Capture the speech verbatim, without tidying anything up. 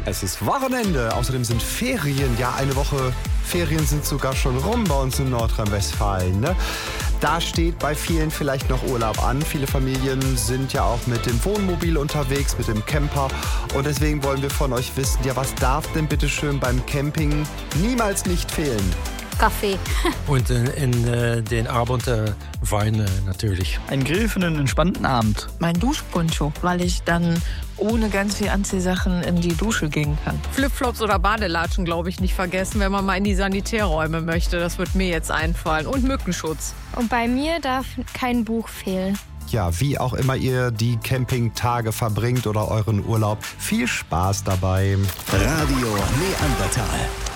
Es ist Wochenende, außerdem sind Ferien. Ja, eine Woche Ferien sind sogar schon rum bei uns in Nordrhein-Westfalen. Ne? Da steht bei vielen vielleicht noch Urlaub an. Viele Familien sind ja auch mit dem Wohnmobil unterwegs, mit dem Camper. Und deswegen wollen wir von euch wissen, ja, was darf denn bitte schön beim Camping niemals nicht fehlen? Kaffee. Und in, in äh, den Abend äh, Wein äh, natürlich. Ein Grill für einen entspannten Abend. Mein Duschponcho, weil ich dann ohne ganz viel Anziehsachen in die Dusche gehen kann. Flipflops oder Badelatschen, glaube ich, nicht vergessen, wenn man mal in die Sanitärräume möchte. Das wird mir jetzt einfallen. Und Mückenschutz. Und bei mir darf kein Buch fehlen. Ja, wie auch immer ihr die Campingtage verbringt oder euren Urlaub. Viel Spaß dabei. Radio Neandertal.